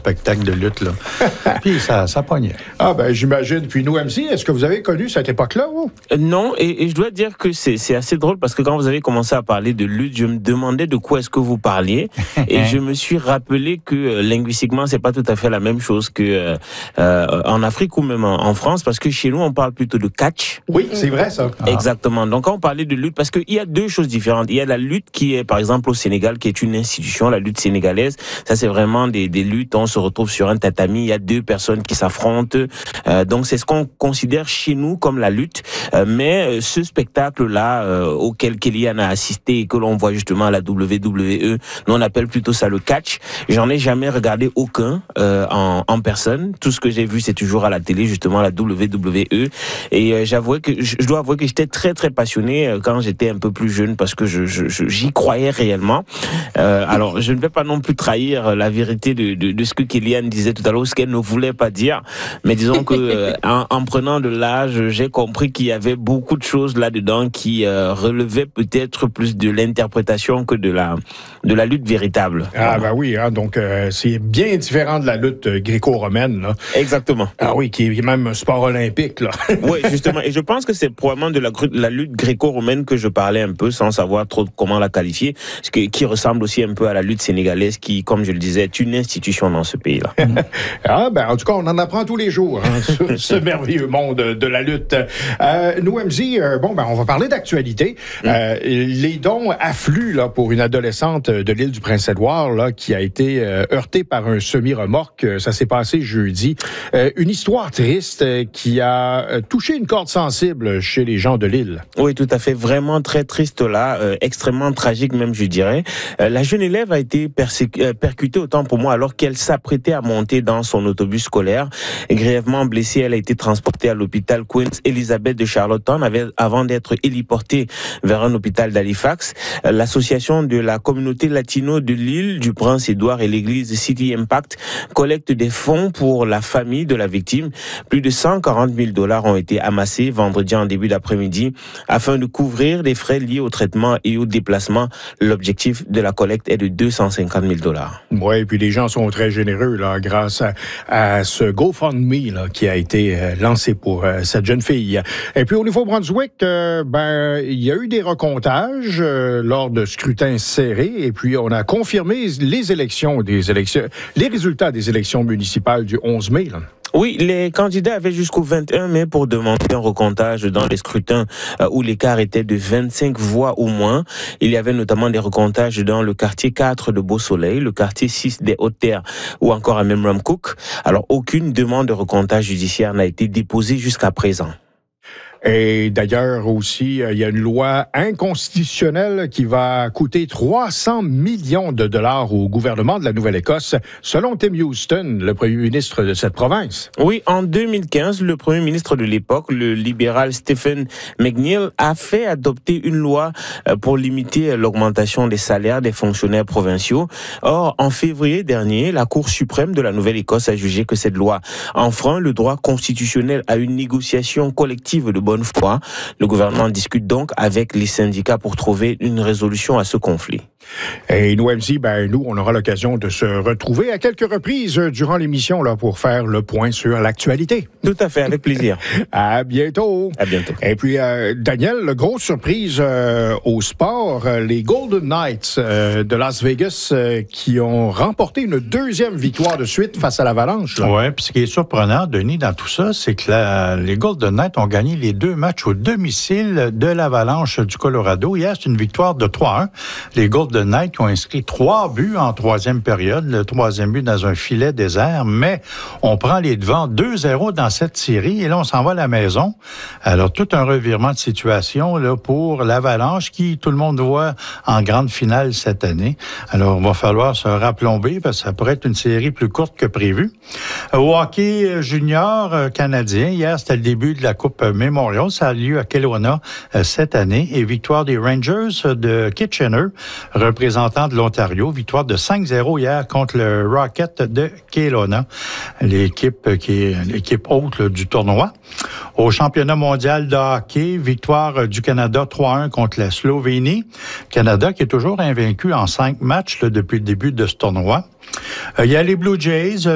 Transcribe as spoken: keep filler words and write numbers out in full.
spectacle de lutte, là. Puis ça, ça pognait. Ah, ben j'imagine. Puis nous, M C, est-ce que vous avez connu cette époque-là, vous? Euh, non, et, et je dois dire que c'est, c'est assez drôle parce que quand vous avez commencé à parler de lutte, je me demandais de quoi est-ce que vous parliez et je me suis rappelé que euh, linguistiquement, c'est pas tout à fait la même chose que euh, euh, en Afrique ou même en, en France, parce que chez nous, on parle plutôt de catch. Oui, c'est vrai, ça. Ah. Exactement. Donc, quand on parlait de lutte, parce qu'il y a deux choses différentes. Il y a la lutte qui est, par exemple, au Sénégal, qui est une institution, la lutte sénégalaise. Ça, c'est vraiment des, des luttes. On se retrouve sur un tatami. Il y a deux personnes qui s'affrontent. Euh, donc, c'est ce qu'on considère chez nous comme la lutte. Euh, mais ce spectacle-là, euh, auquel Kellyanne a assisté et que l'on voit justement à la W W E, nous, on appelle plutôt ça le catch. J'en ai jamais regardé aucun euh, en, en personne. Tout ce que j'ai vu, c'est toujours à la télé, justement, à la W W E. Et euh, j'avoue que je dois avouer que j'étais très très passionné euh, quand j'étais un peu plus jeune parce que je, je, je j'y croyais réellement. Euh, alors je ne vais pas non plus trahir la vérité de, de, de ce que Kellyanne disait tout à l'heure, ce qu'elle ne voulait pas dire, mais disons que euh, en, en prenant de l'âge, j'ai compris qu'il y avait beaucoup de choses là-dedans qui euh, relevaient peut-être plus de l'interprétation que de la de la lutte véritable. Ah ben oui, hein, donc euh, c'est bien différent de la lutte gréco-romaine, là. Exactement. Ah oui, qui est même un sport olympique, là. Oui, justement. Et je pense que c'est probablement de la, la lutte gréco-romaine que je parlais un peu, sans savoir trop comment la qualifier, ce que, qui ressemble aussi un peu à la lutte sénégalaise, qui, comme je le disais, est une institution dans ce pays-là. Ah ben, en tout cas, on en apprend tous les jours, hein, sur ce merveilleux monde de la lutte. Euh, nous, M Z, euh, bon, ben, on va parler d'actualité. Mm. Euh, les dons affluent, là, pour une adolescente de l'île du Prince-Édouard, là, qui a été euh, heurtée par un semi-remorque. Ça s'est passé jeudi. Euh, une histoire triste euh, qui a touché une corde sensible chez les gens de l'île. Oui, tout à fait. Vraiment très triste là, euh, extrêmement tragique même, je dirais. Euh, la jeune élève a été persé- euh, percutée, autant pour moi, alors qu'elle s'apprêtait à monter dans son autobus scolaire. Grièvement blessée, elle a été transportée à l'hôpital Queen Elizabeth de Charlottetown avant d'être héliportée vers un hôpital d'Halifax. Euh, l'association de la communauté latino de l'île du Prince-Édouard et l'église City Impact collectent des fonds pour la famille de la victime. Plus de cent quarante mille dollars ont été amassés vendredi en début d'après-midi afin de couvrir les frais liés au traitement et au déplacement. L'objectif de la collecte est de deux cent cinquante mille dollars. Oui, et puis les gens sont très généreux là, grâce à, à ce GoFundMe là, qui a été euh, lancé pour euh, cette jeune fille. Et puis au Nouveau-Brunswick, euh, ben il y a eu des recomptages euh, lors de scrutins serrés et puis on a confirmé les élections, des élections, les résultats des élections municipales du onze mai. Là. Oui, les candidats avaient jusqu'au vingt et un mai pour demander un recomptage dans les scrutins euh, où l'écart était de vingt-cinq voix au moins. Il y avait notamment des recomptages dans le quartier quatre de Beau-Soleil, le quartier six des Hautes-Terres ou encore à Memramcook. Alors, aucune demande de recomptage judiciaire n'a été déposée jusqu'à présent. Et d'ailleurs aussi, il y a une loi inconstitutionnelle qui va coûter trois cents millions de dollars au gouvernement de la Nouvelle-Écosse, selon Tim Houston, le premier ministre de cette province. Oui, en deux mille quinze, le premier ministre de l'époque, le libéral Stephen McNeil, a fait adopter une loi pour limiter l'augmentation des salaires des fonctionnaires provinciaux. Or, en février dernier, la Cour suprême de la Nouvelle-Écosse a jugé que cette loi enfreint le droit constitutionnel à une négociation collective de bonne foi. Le gouvernement discute donc avec les syndicats pour trouver une résolution à ce conflit. Et nous, M C, ben, nous, on aura l'occasion de se retrouver à quelques reprises durant l'émission là, pour faire le point sur l'actualité. Tout à fait, avec plaisir. À bientôt. À bientôt. Et puis, euh, Daniel, grosse surprise euh, au sport, euh, les Golden Knights euh, de Las Vegas euh, qui ont remporté une deuxième victoire de suite face à l'Avalanche. Oui, puis ce qui est surprenant, Denis, dans tout ça, c'est que la, les Golden Knights ont gagné les deux matchs au domicile de l'Avalanche du Colorado. Hier, c'est une victoire de trois un. Les Golden Knights qui ont inscrit trois buts en troisième période, le troisième but dans un filet désert, mais on prend les devants deux zéro dans cette série et là, on s'en va à la maison. Alors, tout un revirement de situation là, pour l'Avalanche qui, tout le monde voit, en grande finale cette année. Alors, il va falloir se raplomber parce que ça pourrait être une série plus courte que prévu. Au hockey junior canadien, hier, c'était le début de la Coupe Memorial. Ça a lieu à Kelowna cette année et victoire des Rangers de Kitchener, représentant de l'Ontario. Victoire de cinq zéro hier contre le Rocket de Kelowna, l'équipe qui est l'équipe haute là, du tournoi. Au championnat mondial de hockey, victoire du Canada trois un contre la Slovénie. Canada qui est toujours invaincu en cinq matchs là, depuis le début de ce tournoi. Euh, il y a les Blue Jays